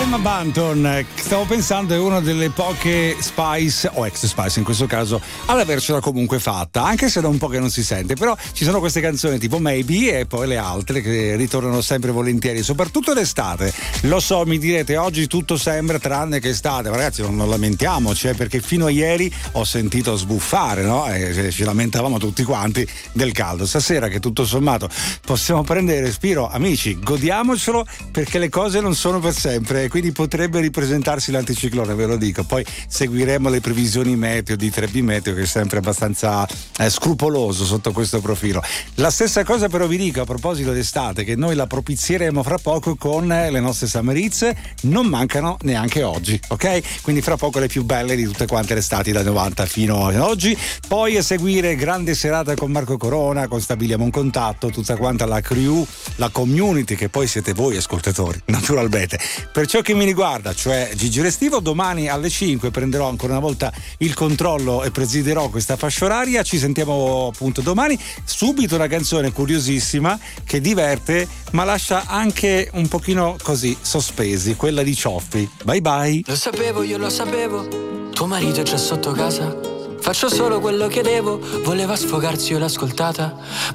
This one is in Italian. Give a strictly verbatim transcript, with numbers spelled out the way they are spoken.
Emma Bunton, stavo pensando, è una delle poche Spice o ex Spice in questo caso ad avercela comunque fatta, anche se da un po' che non si sente. Però ci sono queste canzoni tipo Maybe e poi le altre che ritornano sempre volentieri, soprattutto d'estate. Lo so, mi direte oggi tutto sembra tranne che estate, ma ragazzi non, non lamentiamoci, eh, perché fino a ieri ho sentito sbuffare, no? E ci lamentavamo tutti quanti del caldo. Stasera che tutto sommato possiamo prendere respiro, amici, godiamocelo, perché le cose non sono per sempre, quindi potrebbe ripresentarsi l'anticiclone, ve lo dico. Poi seguiremo le previsioni meteo di tre B Meteo, che è sempre abbastanza eh, scrupoloso sotto questo profilo. La stessa cosa però vi dico a proposito d'estate, che noi la propizieremo fra poco con le nostre Summer Hits, non mancano neanche oggi, ok? Quindi fra poco le più belle di tutte quante le estati da novanta fino ad oggi. Poi a seguire grande serata con Marco Corona, con Stabiliamo un contatto, tutta quanta la crew, la community, che poi siete voi ascoltatori, naturalmente. Per ciò che mi riguarda, cioè Gigi Restivo, domani alle cinque prenderò ancora una volta il controllo e presiderò questa fascia oraria. Ci sentiamo appunto domani. Subito una canzone curiosissima che diverte ma lascia anche un pochino così sospesi, quella di Cioffi. Bye bye. Lo sapevo, io lo sapevo, tuo marito è già sotto casa. Faccio solo quello che devo, voleva sfogarsi, io l'ho ascoltata,